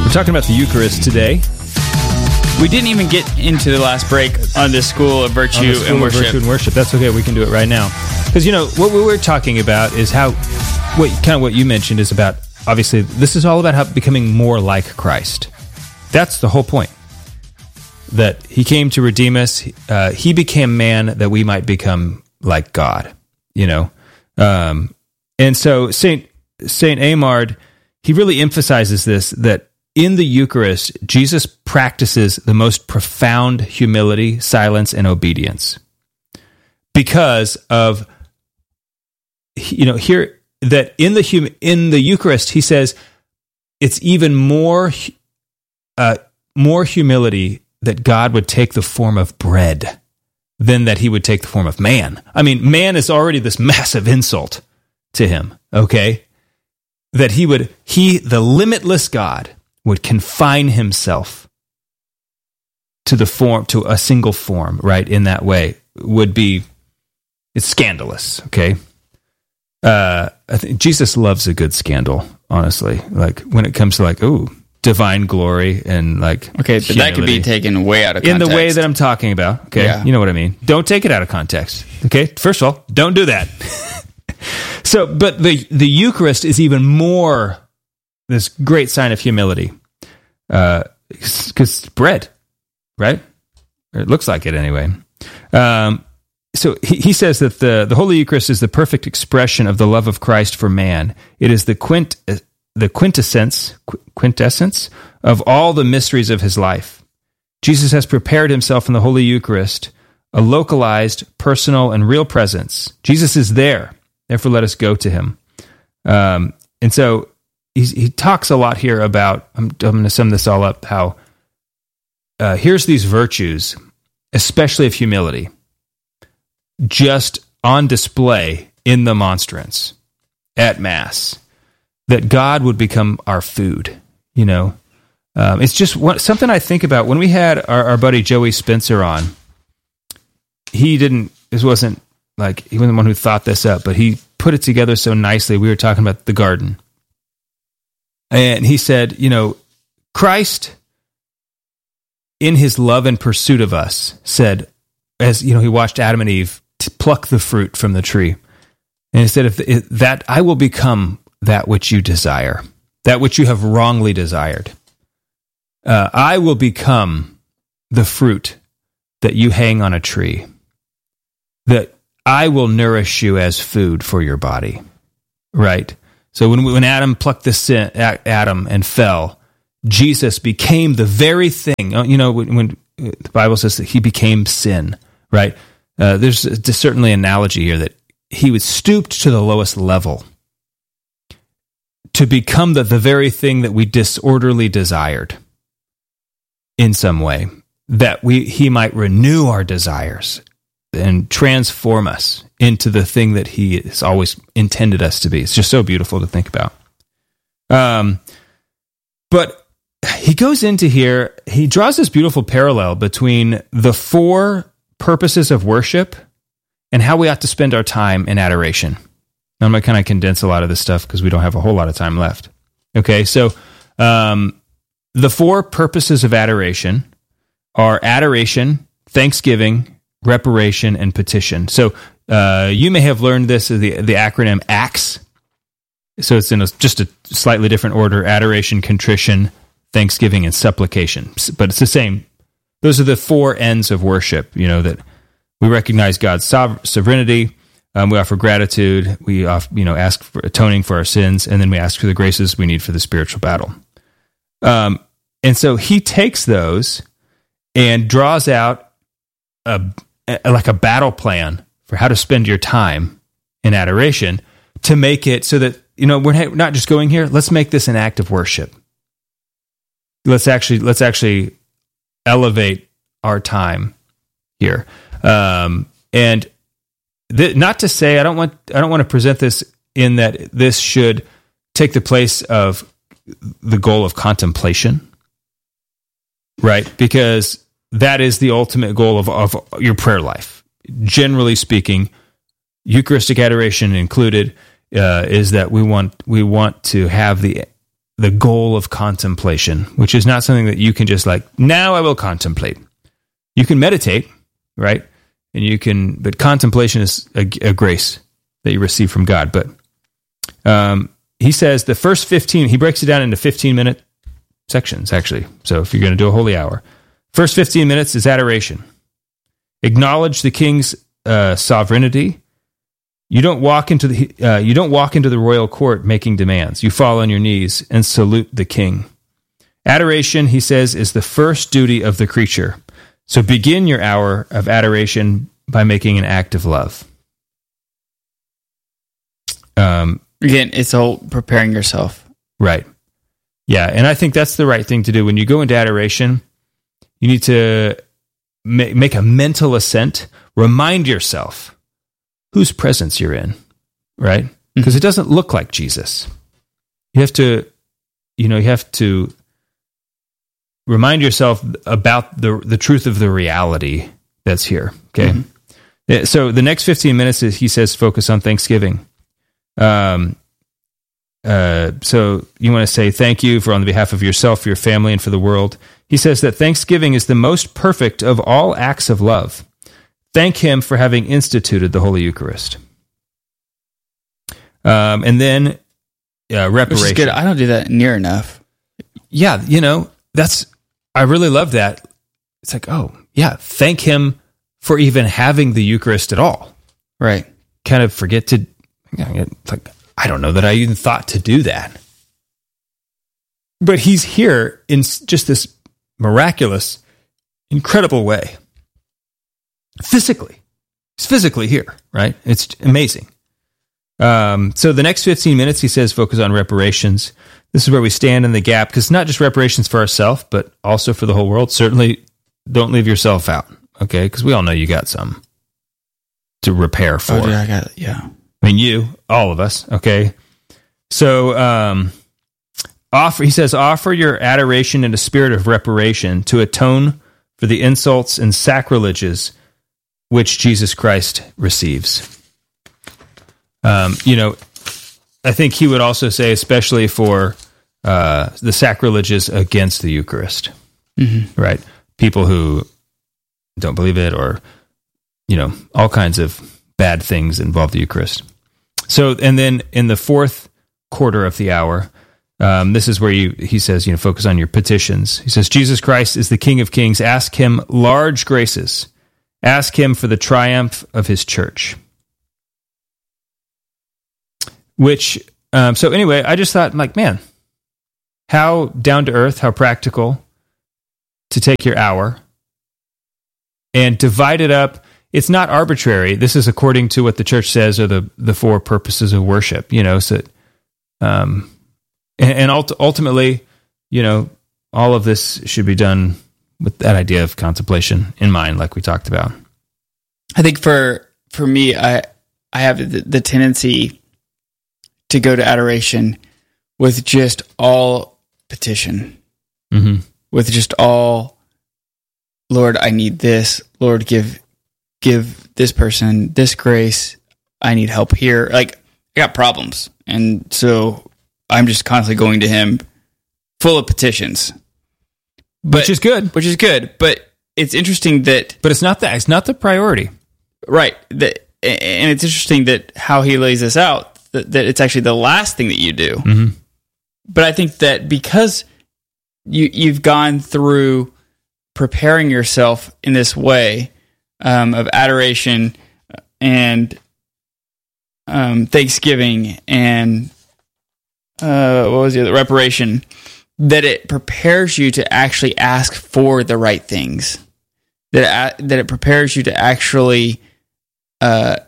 We're talking about the Eucharist today. We didn't even get into the last break on the School of Virtue and Worship. Virtue and Worship. That's okay. We can do it right now. Because, what we were talking about is what you mentioned is about, obviously, this is all about how becoming more like Christ. That's the whole point. That he came to redeem us. He became man that we might become like God, And so Saint Amard, he really emphasizes this, that in the Eucharist, Jesus practices the most profound humility, silence, and obedience. Because of, here, that in the Eucharist, he says, it's even more humility that God would take the form of bread than that he would take the form of man. I mean, man is already this massive insult to him, okay? That the limitless God would confine himself to a single form, right? In that way it's scandalous, okay? I think Jesus loves a good scandal, honestly. Like when it comes to divine glory and okay, but humility. That could be taken way out of In context. the way that I'm talking about, okay? Yeah. You know what I mean. Don't take it out of context, okay? First of all, don't do that. So, but the Eucharist is even more this great sign of humility, because bread, right? Or it looks like it anyway. So he says that the Holy Eucharist is the perfect expression of the love of Christ for man. It is the quintessence of all the mysteries of his life. Jesus has prepared himself in the Holy Eucharist, a localized, personal, and real presence. Jesus is there. Therefore, let us go to him. And so he talks a lot here about, I'm going to sum this all up, how here's these virtues, especially of humility, just on display in the monstrance at Mass, that God would become our food, It's just something I think about. When we had our buddy Joey Spencer on, he wasn't the one who thought this up, but he put it together so nicely. We were talking about the garden. And he said, Christ, in his love and pursuit of us, said, as he watched Adam and Eve to pluck the fruit from the tree. And he said, that I will become that which you desire, that which you have wrongly desired. I will become the fruit that you hang on a tree, that I will nourish you as food for your body, right? So when Adam plucked Adam and fell, Jesus became the very thing. When the Bible says that he became sin, right? There's certainly an analogy here that he was stooped to the lowest level to become the very thing that we disorderly desired in some way, that he might renew our desires and transform us into the thing that he has always intended us to be. It's just so beautiful to think about. But he goes into here, he draws this beautiful parallel between the 4 purposes of worship and how we ought to spend our time in adoration. I'm going to kind of condense a lot of this stuff because we don't have a whole lot of time left. Okay, so the 4 purposes of adoration are adoration, thanksgiving, reparation, and petition. So you may have learned this as the acronym ACTS. So it's in just a slightly different order: adoration, contrition, thanksgiving, and supplication. But it's the same. Those are the 4 ends of worship, that we recognize God's sovereignty, we offer gratitude, we ask for atoning for our sins, and then we ask for the graces we need for the spiritual battle. And so he takes those and draws out a battle plan for how to spend your time in adoration to make it so that, we're not just going here, let's make this an act of worship. Let's actually elevate our time here. And not to say, I don't want to present this in that this should take the place of the goal of contemplation, right? Because that is the ultimate goal of your prayer life. Generally speaking, Eucharistic adoration included, is that we want to have the the goal of contemplation, which is not something that you can just like, now I will contemplate. You can meditate, right? But contemplation is a grace that you receive from God. But he says the first 15, he breaks it down into 15-minute sections, actually. So if you're going to do a holy hour, first 15 minutes is adoration. Acknowledge the king's sovereignty. You don't walk into the royal court making demands. You fall on your knees and salute the king. Adoration, he says, is the first duty of the creature. So begin your hour of adoration by making an act of love. Again, it's all preparing yourself. Right. Yeah, and I think that's the right thing to do. When you go into adoration, you need to make a mental assent. Remind yourself whose presence you're in, right? Because it doesn't look like Jesus. You have to remind yourself about the truth of the reality that's here, okay? Mm-hmm. So the next 15 minutes, he says, focus on Thanksgiving. So you want to say thank you on the behalf of yourself, for your family, and for the world. He says that Thanksgiving is the most perfect of all acts of love. Thank him for having instituted the Holy Eucharist. And then reparation. Which is good. I don't do that near enough. Yeah, I really love that. It's like, oh, yeah, thank him for even having the Eucharist at all. Right. Kind of forget to, it's like, I don't know that I even thought to do that. But he's here in just this miraculous, incredible way. Physically. He's physically here, right? It's amazing. So the next 15 minutes, he says, focus on reparations. This is where we stand in the gap, because not just reparations for ourselves, but also for the whole world. Certainly don't leave yourself out, okay? Because we all know you got some to repair for. Oh, yeah, I got it, yeah. I mean, all of us, okay? So he says, offer your adoration in a spirit of reparation to atone for the insults and sacrileges which Jesus Christ receives. I think he would also say, especially for the sacrileges against the Eucharist, right? People who don't believe it, or, all kinds of bad things involve the Eucharist. So, and then in the fourth quarter of the hour, this is where he says, focus on your petitions. He says, Jesus Christ is the King of Kings. Ask him large graces. Ask him for the triumph of his church. So anyway, I just thought, like, man, how down to earth, how practical to take your hour and divide it up. It's not arbitrary. This is according to what the church says are the four purposes of worship, so, and ultimately, all of this should be done with that idea of contemplation in mind, like we talked about. I think for me, I have the tendency to go to adoration with just all petition, with just all, Lord, I need this. Lord, give this person this grace. I need help here. Like, I got problems, and so I'm just constantly going to him, full of petitions. Which is good. But it's interesting that... But it's not that. It's not the priority. Right. And it's interesting that how he lays this out, that it's actually the last thing that you do. Mm-hmm. But I think that because you've gone through preparing yourself in this way of adoration and thanksgiving and what was the other? Reparation, that it prepares you to actually ask for the right things. That it prepares you to actually a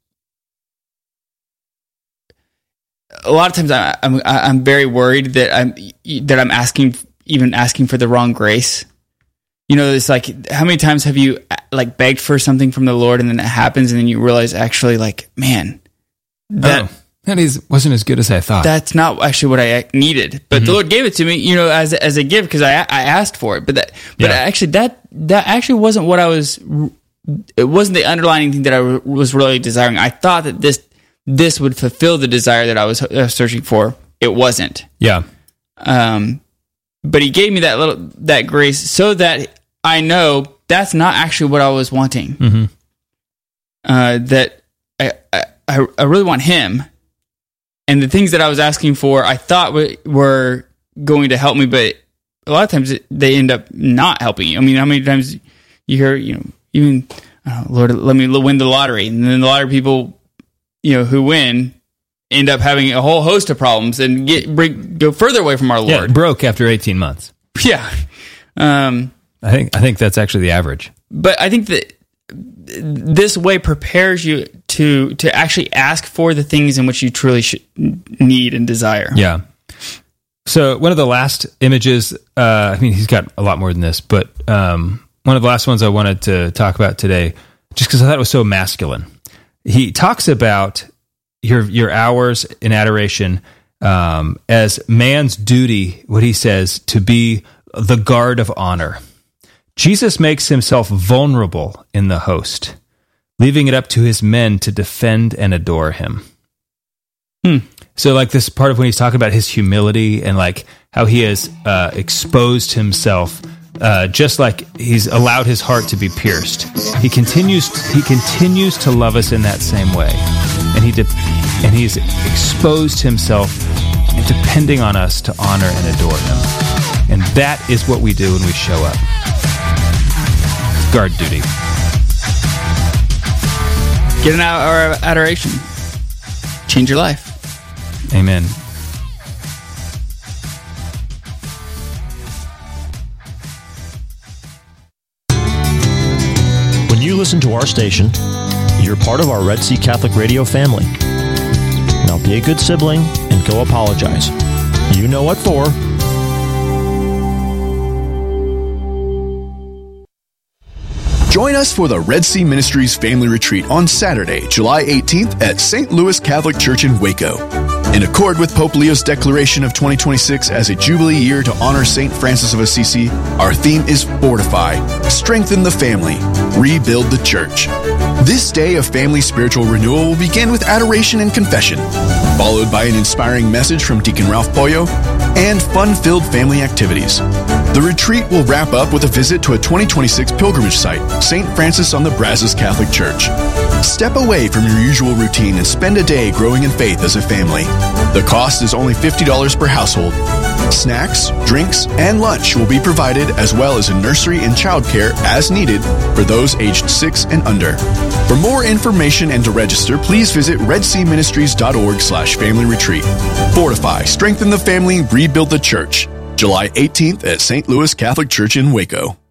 lot of times I'm very worried that I'm asking for the wrong grace. It's like, how many times have you like begged for something from the Lord and then it happens and then you realize actually, like, man, that wasn't as good as I thought. That's not actually what I needed, but the Lord gave it to me, as a gift because I asked for it. But actually that actually wasn't what I was. It wasn't the underlying thing that I was really desiring. I thought that this would fulfill the desire that I was searching for. It wasn't. Yeah. But he gave me that grace so that I know that's not actually what I was wanting. Mm-hmm. That I really want him, and the things that I was asking for, I thought were going to help me, but a lot of times they end up not helping you. I mean, how many times you hear, even Lord, let me win the lottery, and then the lottery people, who win, end up having a whole host of problems and go further away from our Lord. Yeah, broke after 18 months. Yeah. I think that's actually the average. But I think that this way prepares you to actually ask for the things in which you truly need and desire. Yeah. So one of the last images, he's got a lot more than this, but one of the last ones I wanted to talk about today, just because I thought it was so masculine. He talks about your hours in adoration as man's duty, what he says, to be the guard of honor. Jesus makes himself vulnerable in the host, leaving it up to his men to defend and adore him. So like this part of when he's talking about his humility and like how he has exposed himself, just like he's allowed his heart to be pierced. He continues to love us in that same way. And he's exposed himself and depending on us to honor and adore him. And that is what we do when we show up. Guard duty. Get an hour of adoration. Change your life. Amen. When you listen to our station, you're part of our Red Sea Catholic Radio family. Now be a good sibling and go apologize. You know what for. Join us for the Red Sea Ministries Family Retreat on Saturday, July 18th at St. Louis Catholic Church in Waco. In accord with Pope Leo's declaration of 2026 as a Jubilee year to honor St. Francis of Assisi, our theme is Fortify, Strengthen the Family, Rebuild the Church. This day of family spiritual renewal will begin with adoration and confession, followed by an inspiring message from Deacon Ralph Pollo, and fun-filled family activities. The retreat will wrap up with a visit to a 2026 pilgrimage site, St. Francis on the Brazos Catholic Church. Step away from your usual routine and spend a day growing in faith as a family. The cost is only $50 per household. Snacks, drinks, and lunch will be provided, as well as a nursery and childcare as needed for those aged 6 and under. For more information and to register, please visit redseaministries.org/family retreat. Fortify, Strengthen the Family, Rebuild the Church. July 18th at St. Louis Catholic Church in Waco.